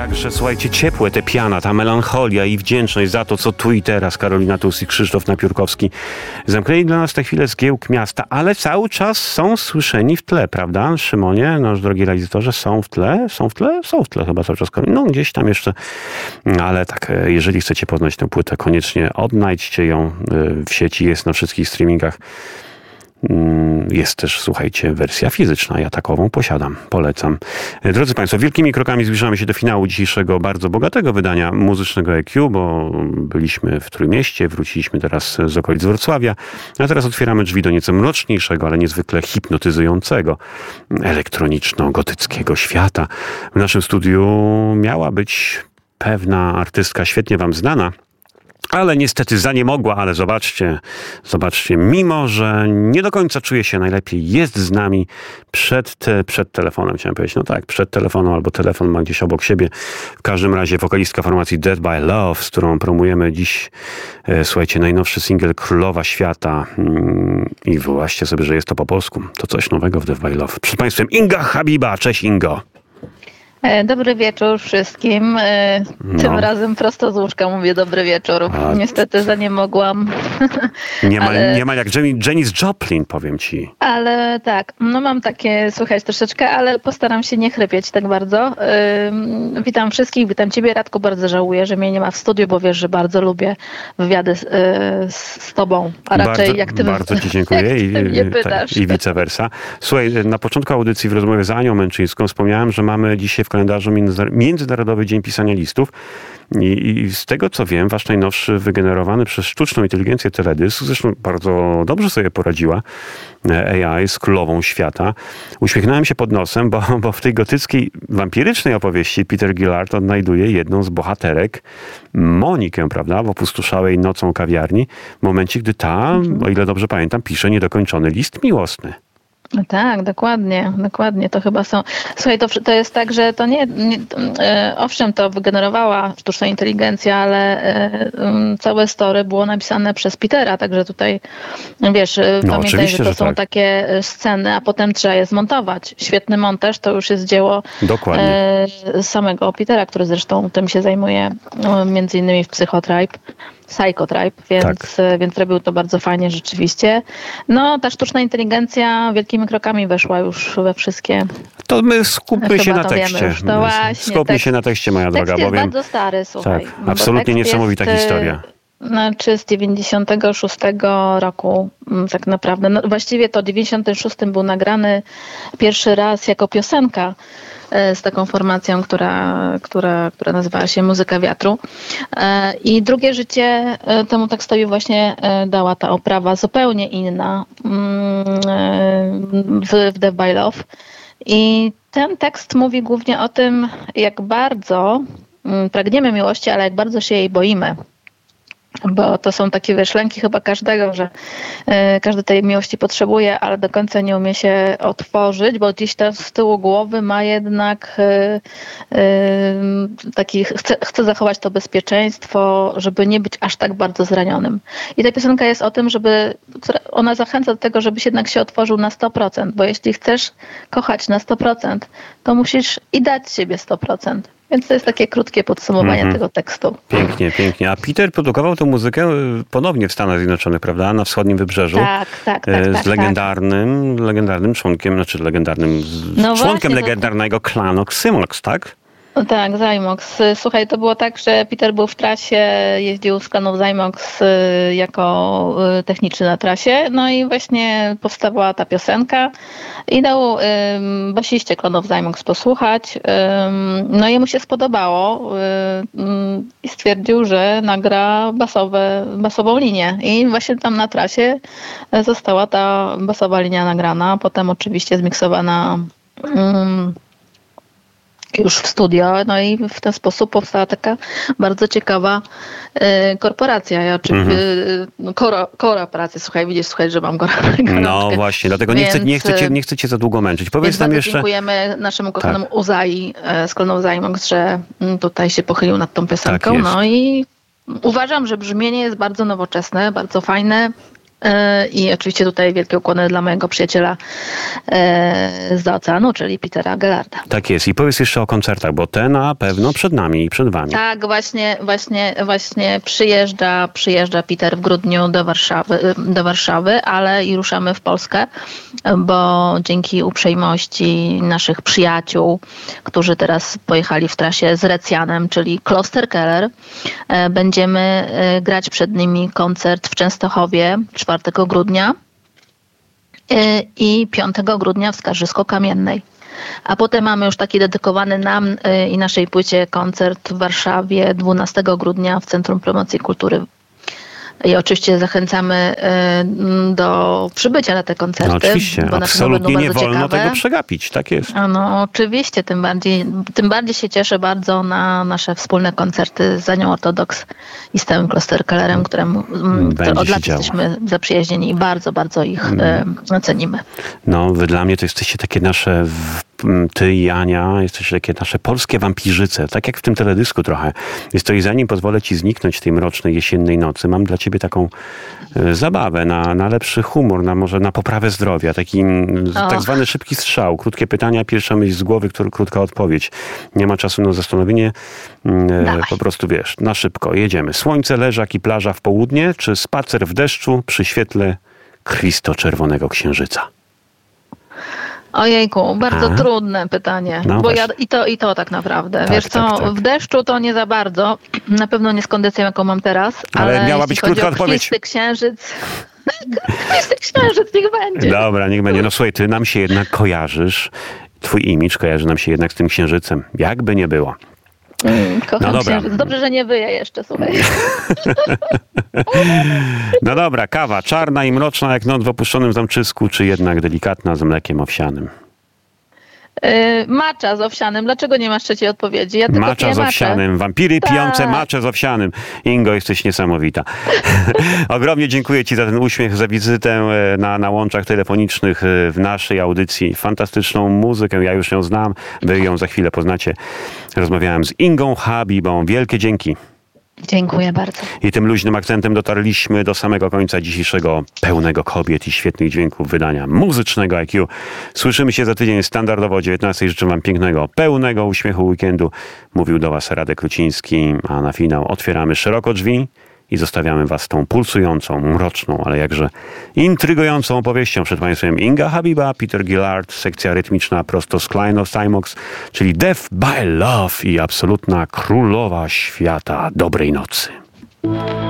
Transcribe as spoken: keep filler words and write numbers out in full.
Jakże, słuchajcie, ciepłe te piana, ta melancholia i wdzięczność za to, co tu i teraz Karolina Tus i Krzysztof Napiórkowski zamknęli dla nas tę chwilę zgiełk miasta, ale cały czas są słyszeni w tle, prawda? Szymonie, nasz drogi realizatorze, są w tle? Są w tle? Są w tle chyba cały czas. No gdzieś tam jeszcze, ale tak, jeżeli chcecie poznać tę płytę, koniecznie odnajdźcie ją w sieci, jest na wszystkich streamingach. Jest też, słuchajcie, wersja fizyczna. Ja takową posiadam. Polecam. Drodzy Państwo, wielkimi krokami zbliżamy się do finału dzisiejszego bardzo bogatego wydania muzycznego E Q, bo byliśmy w Trójmieście, wróciliśmy teraz z okolic Wrocławia, a teraz otwieramy drzwi do nieco mroczniejszego, ale niezwykle hipnotyzującego, elektroniczno-gotyckiego świata. W naszym studiu miała być pewna artystka, świetnie wam znana, ale niestety zaniemogła, ale zobaczcie, zobaczcie, mimo że nie do końca czuje się najlepiej, jest z nami przed, te, przed telefonem, chciałem powiedzieć, no tak, przed telefonem, albo telefon ma gdzieś obok siebie. W każdym razie wokalistka formacji Dead by Love, z którą promujemy dziś, e, słuchajcie, najnowszy singiel Królowa Świata mm, i wyobraźcie sobie, że jest to po polsku. To coś nowego w Dead by Love. Przed Państwem Inga Habiba. Cześć, Ingo. Dobry wieczór wszystkim. Tym no. razem prosto z łóżka mówię dobry wieczór. A... Niestety za nie mogłam. Nie ma, ale... nie ma jak Janis Joplin, powiem ci. Ale tak, no mam takie, słuchać troszeczkę, ale postaram się nie chrypieć tak bardzo. Yy, witam wszystkich, witam ciebie, Radku. Bardzo żałuję, że mnie nie ma w studiu, bo wiesz, że bardzo lubię wywiady z, yy, z tobą, a raczej bardzo, jak ty Bardzo ci dziękuję i, mnie pytasz. i vice versa. Słuchaj, na początku audycji w rozmowie z Anią Męczyńską wspomniałem, że mamy dzisiaj w kalendarzu Międzynarodowy Dzień Pisania Listów. I, I z tego, co wiem, wasz najnowszy, wygenerowany przez sztuczną inteligencję teledysk, zresztą bardzo dobrze sobie poradziła A I z Królową Świata. Uśmiechnąłem się pod nosem, bo, bo w tej gotyckiej, wampirycznej opowieści Peter Gillard odnajduje jedną z bohaterek, Monikę, prawda, w opustoszałej nocą kawiarni, w momencie, gdy ta, mhm. o ile dobrze pamiętam, pisze niedokończony list miłosny. No tak, dokładnie, dokładnie, to chyba są... Słuchaj, to, to jest tak, że to nie... nie e, owszem, to wygenerowała sztuczna inteligencja, ale e, całe story było napisane przez Petera, także tutaj, wiesz, no, pamiętaj, że to że są tak. takie sceny, a potem trzeba je zmontować. Świetny montaż to już jest dzieło e, samego Petera, który zresztą tym się zajmuje no, między innymi w Psychotribe. Psychotribe, więc, tak. więc robił to bardzo fajnie rzeczywiście. No, ta sztuczna inteligencja wielkimi krokami weszła już we wszystkie... To my skupmy się na tekście. No właśnie, skupmy tekst, się na tekście, moja droga. Tekst jest bowiem, bardzo stary, słuchaj. Tak, absolutnie niesamowita jest, historia. Znaczy z dziewięćdziesiątego szóstego roku tak naprawdę. No, właściwie to w dziewięćdziesiątym szóstym był nagrany pierwszy raz jako piosenka z taką formacją, która, która, która nazywała się Muzyka Wiatru. I drugie życie temu tekstowi właśnie dała ta oprawa zupełnie inna w, w Dead by Love. I ten tekst mówi głównie o tym, jak bardzo pragniemy miłości, ale jak bardzo się jej boimy. Bo to są takie, wiesz, lęki chyba każdego, że y, każdy tej miłości potrzebuje, ale do końca nie umie się otworzyć, bo gdzieś tam z tyłu głowy ma jednak y, y, taki, chce, chce zachować to bezpieczeństwo, żeby nie być aż tak bardzo zranionym. I ta piosenka jest o tym, żeby, ona zachęca do tego, żebyś jednak się otworzył na sto procent, bo jeśli chcesz kochać na sto procent, to musisz i dać siebie sto procent. Więc to jest takie krótkie podsumowanie mm-hmm. tego tekstu. Pięknie, pięknie. A Peter produkował tę muzykę ponownie w Stanach Zjednoczonych, prawda? Na wschodnim wybrzeżu. Tak, tak, tak. Z tak, legendarnym, tak. legendarnym członkiem, znaczy legendarnym, no członkiem właśnie, legendarnego to... klanu Xymox, tak? No tak, Zymox. Słuchaj, to było tak, że Peter był w trasie, jeździł z klanu Zymox jako techniczny na trasie, no i właśnie powstawała ta piosenka i dał um, basiście klanów Zymox posłuchać. Um, no i mu się spodobało um, i stwierdził, że nagra basowe, basową linię. I właśnie tam na trasie została ta basowa linia nagrana, potem oczywiście zmiksowana um, już w studio, no i w ten sposób powstała taka bardzo ciekawa y, korporacja. Ja oczywiście mm-hmm. koro, korporacja, słuchaj, widzisz, słuchaj, że mam gorączkę. No właśnie, dlatego nie, chcę, nie, chcę cię, nie chcę cię za długo męczyć. Powiedz nam jeszcze... Dziękujemy naszemu kochanemu tak. Uzai z klanu Zymox, że tutaj się pochylił nad tą piosenką. Tak no i uważam, że brzmienie jest bardzo nowoczesne, bardzo fajne. I oczywiście tutaj wielkie ukłony dla mojego przyjaciela z oceanu, czyli Petera Gellarda. Tak jest. I powiedz jeszcze o koncertach, bo te na pewno przed nami i przed wami. Tak, właśnie, właśnie, właśnie przyjeżdża, przyjeżdża Peter w grudniu do Warszawy, do Warszawy, ale i ruszamy w Polskę, bo dzięki uprzejmości naszych przyjaciół, którzy teraz pojechali w trasie z Recjanem, czyli Klosterkeller, będziemy grać przed nimi koncert w Częstochowie czwartego grudnia i piątego grudnia w Skarżysko-Kamiennej. A potem mamy już taki dedykowany nam i naszej płycie koncert w Warszawie dwunastego grudnia w Centrum Promocji Kultury. I oczywiście zachęcamy do przybycia na te koncerty. No oczywiście, bo absolutnie nie wolno ciekawe. tego przegapić, tak jest. No oczywiście, tym bardziej, tym bardziej się cieszę bardzo na nasze wspólne koncerty z Anią Ortodoks i z całym Klosterkellerem, któremu który od lat jesteśmy zaprzyjaźnieni i bardzo, bardzo ich hmm. cenimy. No, wy dla mnie to jesteście takie nasze... Ty i Ania, jesteście takie nasze polskie wampirzyce, tak jak w tym teledysku trochę. Jest to i zanim pozwolę ci zniknąć tej mrocznej jesiennej nocy, mam dla ciebie taką e, zabawę na, na lepszy humor, na może na poprawę zdrowia, taki o. tak zwany szybki strzał, krótkie pytania, pierwsza myśl z głowy, który, krótka odpowiedź. Nie ma czasu na zastanowienie, e, po prostu wiesz, na szybko, jedziemy. Słońce, leżak i plaża w południe, czy spacer w deszczu przy świetle krwisto-czerwonego księżyca? Ojejku, bardzo A? trudne pytanie, no bo ja i to, i to tak naprawdę. Tak, Wiesz co, tak, tak. w deszczu to nie za bardzo, na pewno nie z kondycją, jaką mam teraz, ale, ale miała być krótka odpowiedź. Krwisty księżyc, krwisty księżyc, niech będzie. Dobra, niech będzie. No słuchaj, ty nam się jednak kojarzysz, twój imidż kojarzy nam się jednak z tym księżycem, jakby nie było. Mm, kocham no dobra. Księżyc. Dobrze, że nie wyje jeszcze, słuchaj. No dobra, kawa czarna i mroczna jak noc w opuszczonym zamczysku, czy jednak delikatna z mlekiem owsianym? Yy, macza z owsianym. Dlaczego nie masz trzeciej odpowiedzi? Ja tylko macza z owsianym. Wampiry tak. pijące macze z owsianym. Ingo, jesteś niesamowita. Ogromnie dziękuję ci za ten uśmiech, za wizytę na, na łączach telefonicznych w naszej audycji. Fantastyczną muzykę, ja już ją znam. Wy ją za chwilę poznacie. Rozmawiałem z Ingą Habibą. Wielkie dzięki. Dziękuję bardzo. I tym luźnym akcentem dotarliśmy do samego końca dzisiejszego pełnego kobiet i świetnych dźwięków wydania muzycznego I Q. Słyszymy się za tydzień standardowo o dziewiętnastej. Życzę wam pięknego, pełnego uśmiechu weekendu. Mówił do was Radek Kruciński, a na finał otwieramy szeroko drzwi i zostawiamy was tą pulsującą, mroczną, ale jakże intrygującą opowieścią. Przed państwem Inga Habiba, Peter Gillard, sekcja rytmiczna prosto z Klein of Cymox, czyli Death by Love i absolutna królowa świata dobrej nocy.